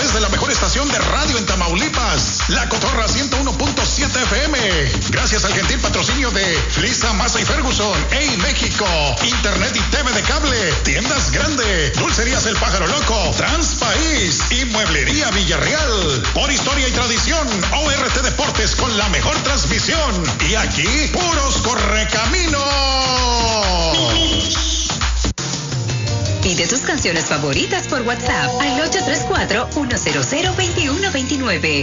través de la mejor estación de radio en Tamaulipas, La Cotorra 101.7 FM. Gracias al gentil patrocinio de Flisa, Massa y Ferguson, EI México, Internet y TV de cable, Tiendas Grande, Dulcerías El Pájaro Loco, Transpaís y Mueblería Villarreal. Por historia y tradición, ORT Deportes con la mejor transmisión. Y aquí, puros correcaminos. Pide tus canciones favoritas por WhatsApp al 834-100-2129.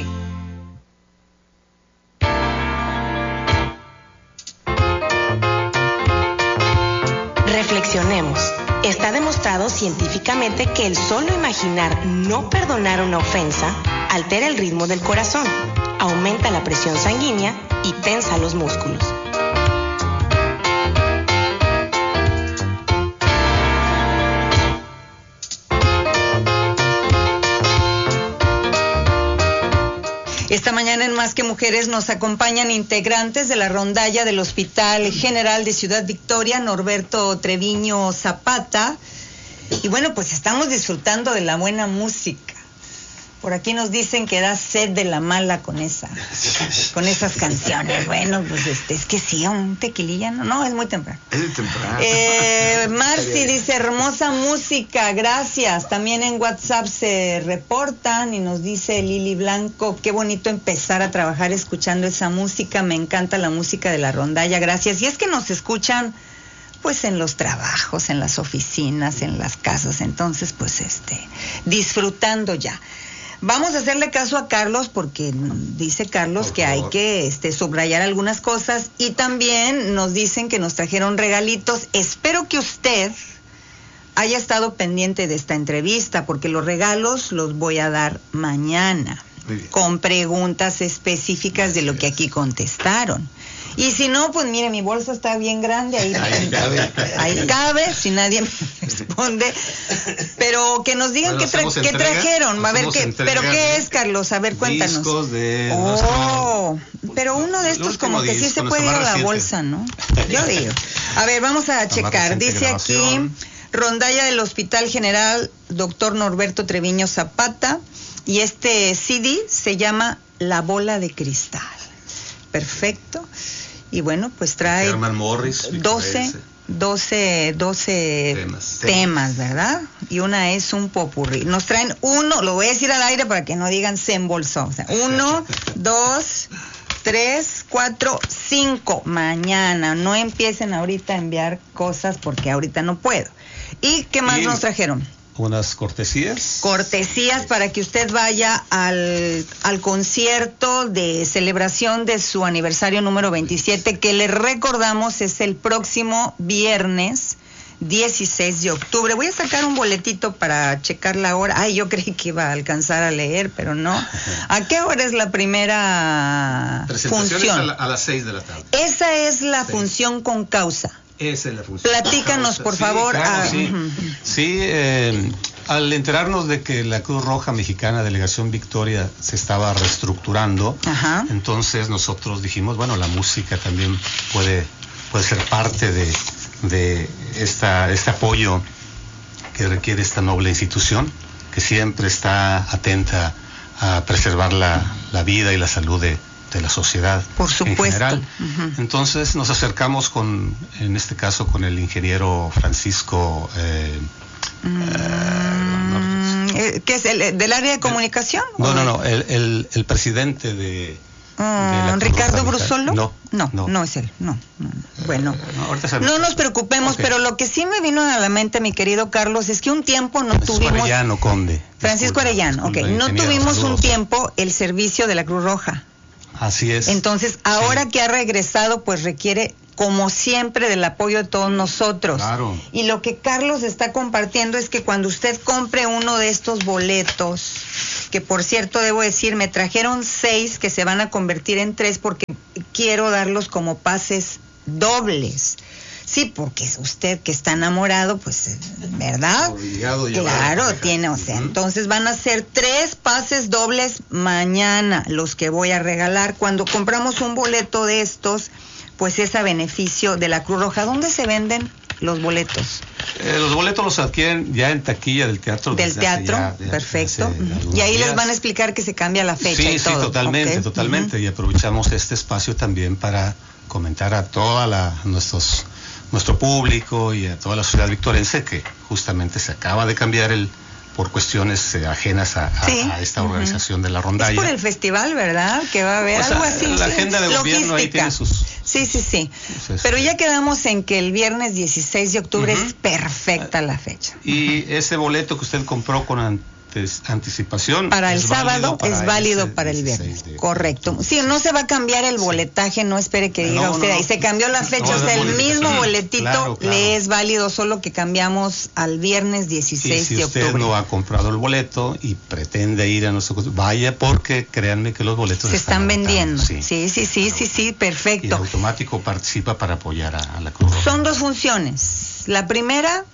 Reflexionemos. Está demostrado científicamente que el solo imaginar no perdonar una ofensa altera el ritmo del corazón, aumenta la presión sanguínea y tensa los músculos. Esta mañana en Más que Mujeres nos acompañan integrantes de la rondalla del Hospital General de Ciudad Victoria, Norberto Treviño Zapata. Y bueno, pues estamos disfrutando de la buena música. Por aquí nos dicen que da sed de la mala con esas canciones. Bueno, pues es que sí, un tequililla, no, es muy temprano. Es muy temprano. Marci dice, hermosa música, gracias. También en WhatsApp se reportan y nos dice Lili Blanco, qué bonito empezar a trabajar escuchando esa música, me encanta la música de la rondalla, gracias. Y es que nos escuchan pues en los trabajos, en las oficinas, en las casas, entonces pues disfrutando ya. Vamos a hacerle caso a Carlos porque dice Carlos que hay que subrayar algunas cosas y también nos dicen que nos trajeron regalitos. Espero que usted haya estado pendiente de esta entrevista porque los regalos los voy a dar mañana con preguntas específicas de lo que aquí contestaron. Y si no, pues mire, mi bolso está bien grande, ahí cabe, si nadie me responde. Pero que nos digan qué trajeron, a ver pero qué es, Carlos, a ver, cuéntanos. Discos de pero uno de estos como que sí se puede ir a la bolsa, ¿no? Yo digo. A ver, vamos a checar. Dice aquí, rondalla del Hospital General, doctor Norberto Treviño Zapata, y este CD se llama La Bola de Cristal. Perfecto. Y bueno, pues trae Herman Morris, 12 temas, ¿verdad? Y una es un popurrí. Nos traen uno, lo voy a decir al aire para que no digan se embolsó. O sea, 1, 2, 3, 4, 5. Mañana. No empiecen ahorita a enviar cosas porque ahorita no puedo. ¿Y qué más nos trajeron? Unas cortesías. Cortesías para que usted vaya al concierto de celebración de su aniversario número 27, que le recordamos es el próximo viernes 16 de octubre. Voy a sacar un boletito para checar la hora. Ay, yo creí que iba a alcanzar a leer, pero no. ¿A qué hora es la primera función? A las 6 de la tarde. Esa es la función con causa. Esa es la función. Platícanos, por favor. Claro, sí, al enterarnos de que la Cruz Roja Mexicana Delegación Victoria se estaba reestructurando, entonces nosotros dijimos, bueno, la música también puede ser parte de este apoyo que requiere esta noble institución, que siempre está atenta a preservar la vida y la salud de la sociedad, por supuesto, en general. Entonces nos acercamos en este caso con el ingeniero Francisco ¿qué es del área de comunicación? No, el presidente de Ricardo Brusolo. No es él, no. Bueno, no nos preocupemos, pero lo que sí me vino a la mente, mi querido Carlos, es que un tiempo no tuvimos Arellano, Conde. Francisco Arellano, no tuvimos un tiempo el servicio de la Cruz Roja. Así es. Entonces, ahora que ha regresado, pues requiere, como siempre, del apoyo de todos nosotros. Claro. Y lo que Carlos está compartiendo es que cuando usted compre uno de estos boletos, que por cierto, debo decir, me trajeron 6 que se van a convertir en 3 porque quiero darlos como pases dobles. Sí, porque usted que está enamorado, pues, ¿verdad? Obligado. Claro, tiene, o sea, entonces van a ser 3 pases dobles mañana, los que voy a regalar. Cuando compramos un boleto de estos, pues es a beneficio de la Cruz Roja. ¿Dónde se venden los boletos? Los boletos los adquieren ya en taquilla del teatro. Del teatro, perfecto. Y ahí les van a explicar que se cambia la fecha y todo. Sí, totalmente, okay. Totalmente. Y aprovechamos este espacio también para comentar a nuestro público y a toda la sociedad victorense que justamente se acaba de cambiar por cuestiones ajenas a esta organización de la rondalla. Es por el festival, ¿verdad? Que va a haber algo así. La agenda de gobierno ahí tiene sus... Sí. Pues pero ya quedamos en que el viernes 16 de octubre es perfecta la fecha. Y ese boleto que usted compró con anticipación para el sábado es válido para el viernes. Correcto. Sí, no se va a cambiar el boletaje, no espere que diga usted ahí se cambió la fecha, o sea, el mismo boletito claro. Le es válido, solo que cambiamos al viernes 16 de octubre. Si usted no ha comprado el boleto y pretende ir a nuestro, vaya, porque créanme que los boletos se están vendiendo. Sí, perfecto. Y automático participa para apoyar a la Cruz Roja. Son 2 funciones. La primera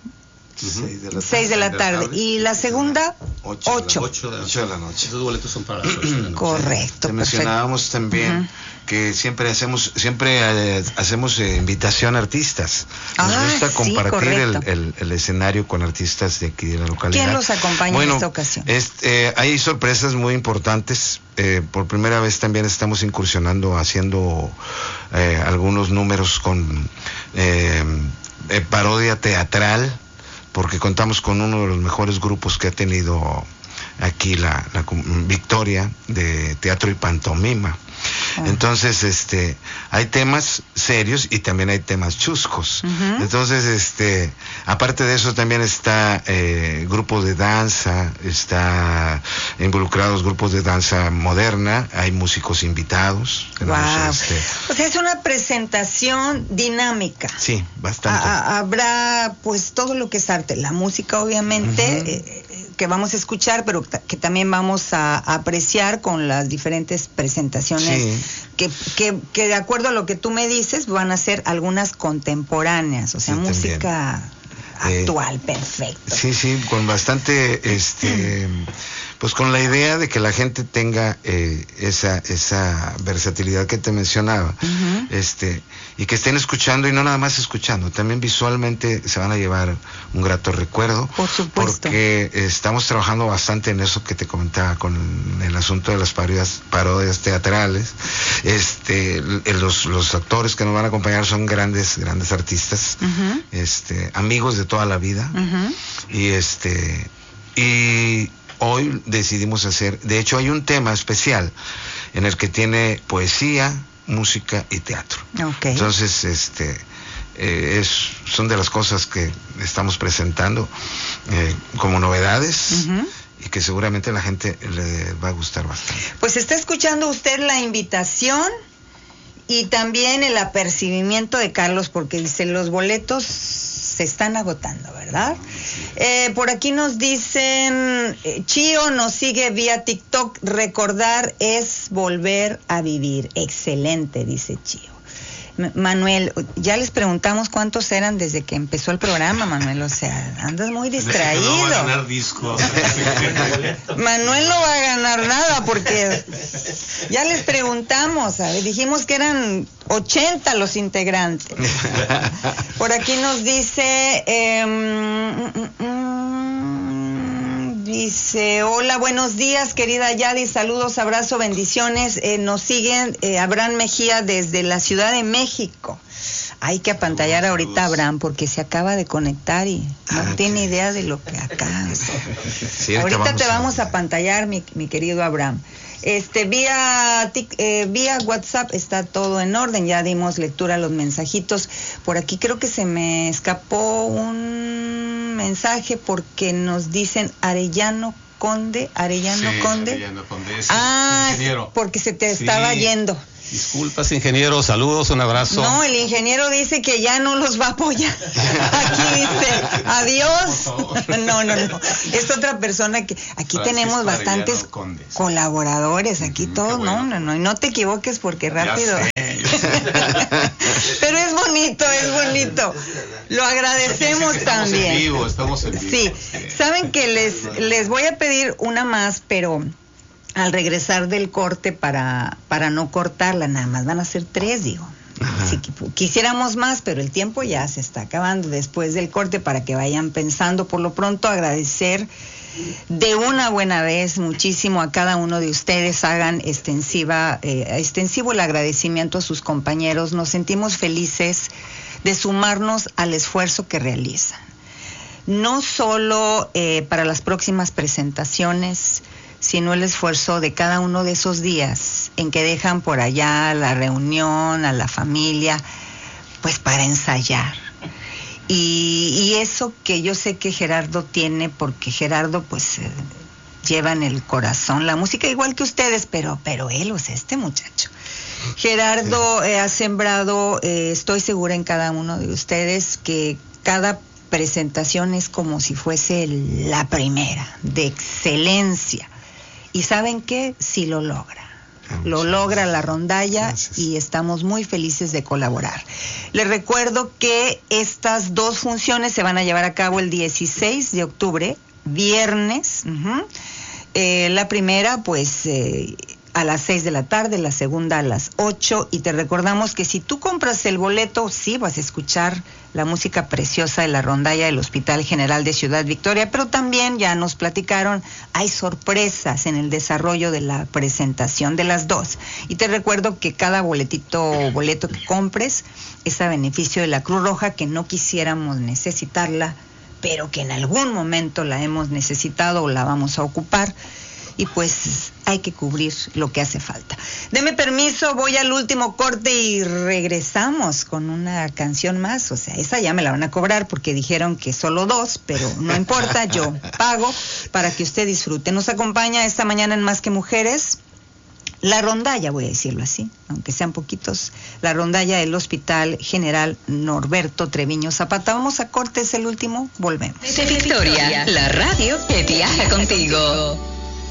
6 de la tarde. Y la segunda 8 de la noche. Esos boletos son para las 8 de la noche. Correcto. Te mencionábamos también que siempre hacemos invitación a artistas. Nos gusta compartir el escenario con artistas de aquí de la localidad. ¿Quién los acompaña en esta ocasión? Hay sorpresas muy importantes. Por primera vez también estamos incursionando haciendo algunos números con parodia teatral, porque contamos con uno de los mejores grupos que ha tenido aquí la Victoria de teatro y pantomima. Entonces, hay temas serios y también hay temas chuscos. Entonces, aparte de eso también está grupos de danza, está involucrados grupos de danza moderna, hay músicos invitados. Wow. O sea, es una presentación dinámica. Sí, bastante. Habrá pues todo lo que es arte, la música obviamente, que vamos a escuchar, pero que también vamos a apreciar con las diferentes presentaciones que de acuerdo a lo que tú me dices van a ser algunas contemporáneas, o sea, música actual, perfecto. Sí, con bastante, pues con la idea de que la gente tenga esa versatilidad que te mencionaba, y que estén escuchando y no nada más escuchando, también visualmente se van a llevar un grato recuerdo. Por supuesto. Porque estamos trabajando bastante en eso que te comentaba con el asunto de las parodias teatrales. Los actores que nos van a acompañar son grandes artistas, amigos de toda la vida, y hoy decidimos hacer, de hecho hay un tema especial en el que tiene poesía, música y teatro. Okay. Entonces, son de las cosas que estamos presentando como novedades. Y que seguramente a la gente le va a gustar bastante. Pues está escuchando usted la invitación y también el apercibimiento de Carlos, porque dice los boletos se están agotando, ¿verdad? Por aquí nos dicen, Chío nos sigue vía TikTok, recordar es volver a vivir. Excelente, dice Chío. Manuel, ya les preguntamos cuántos eran desde que empezó el programa, Manuel, o sea, andas muy distraído. No va a ganar disco. Manuel no va a ganar nada porque ya les preguntamos, ¿sabes? Dijimos que eran 80 los integrantes. Por aquí nos dice, dice, hola, buenos días, querida Yadi, saludos, abrazo, bendiciones. Nos siguen Abraham Mejía desde la Ciudad de México. Hay que apantallar ahorita a Abraham porque se acaba de conectar y no tiene idea de lo que acá. Sí, ahorita te vamos a apantallar, mi querido Abraham. Vía WhatsApp está todo en orden, ya dimos lectura a los mensajitos. Por aquí creo que se me escapó un mensaje porque nos dicen Arellano Conde. Ingeniero. Porque se te estaba yendo. Disculpas, ingeniero, saludos, un abrazo. No, el ingeniero dice que ya no los va a apoyar. Aquí dice, adiós. No. Es otra persona que aquí Francisco tenemos bastantes colaboradores, aquí todos, bueno. No te equivoques porque rápido. Pero es bonito. Lo agradecemos también. Estamos en vivo. Sí, saben que les voy a pedir una más, pero al regresar del corte para no cortarla, nada más van a ser 3, digo. Si quisiéramos más, pero el tiempo ya se está acabando después del corte para que vayan pensando. Por lo pronto, agradecer de una buena vez muchísimo a cada uno de ustedes. Hagan extensivo el agradecimiento a sus compañeros. Nos sentimos felices de sumarnos al esfuerzo que realizan. No solo para las próximas presentaciones, sino el esfuerzo de cada uno de esos días en que dejan por allá la reunión, a la familia, pues para ensayar. Y eso que yo sé que Gerardo tiene, porque Gerardo pues lleva en el corazón la música igual que ustedes, pero él, o sea, este muchacho. Gerardo ha sembrado, estoy segura en cada uno de ustedes, que cada presentación es como si fuese la primera, de excelencia. ¿Y saben qué? Sí lo logra. Lo logra la rondalla. Gracias. Y estamos muy felices de colaborar. Les recuerdo que estas 2 funciones se van a llevar a cabo el 16 de octubre, viernes. La primera, pues, a las 6 de la tarde, la segunda a las 8. Y te recordamos que si tú compras el boleto, sí vas a escuchar la música preciosa de la rondalla del Hospital General de Ciudad Victoria, pero también ya nos platicaron, hay sorpresas en el desarrollo de la presentación de las 2. Y te recuerdo que cada boleto que compres es a beneficio de la Cruz Roja, que no quisiéramos necesitarla, pero que en algún momento la hemos necesitado o la vamos a ocupar. Y pues hay que cubrir lo que hace falta. Deme permiso, voy al último corte y regresamos con una canción más. O sea, esa ya me la van a cobrar porque dijeron que solo 2, pero no importa, yo pago para que usted disfrute. Nos acompaña esta mañana en Más que Mujeres la rondalla, voy a decirlo así, aunque sean poquitos, la rondalla del Hospital General Norberto Treviño Zapata. Vamos a corte, es el último, volvemos. De Victoria, la radio que viaja contigo.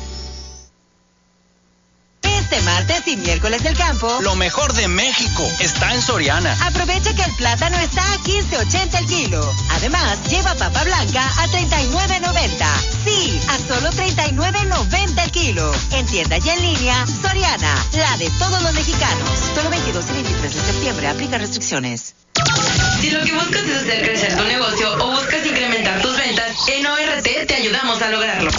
Este martes y miércoles del campo, lo mejor de México está en Soriana. Aprovecha que el plátano está a $15.80 el kilo. Además, lleva papa blanca a $39.90. Sí, a solo $39.90 el kilo. En tienda y en línea, Soriana, la de todos los mexicanos. Solo 22 y 23 de septiembre, aplica restricciones. Si lo que buscas es hacer crecer tu negocio o buscas incrementar tus ventas, en ORT te ayudamos a lograrlo.